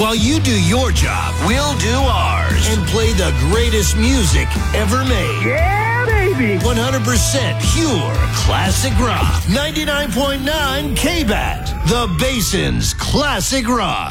While you do your job, we'll do ours and play the greatest music ever made. Yeah, baby. 100% pure classic rock. 99.9 KBAT, the Basin's Classic Rock.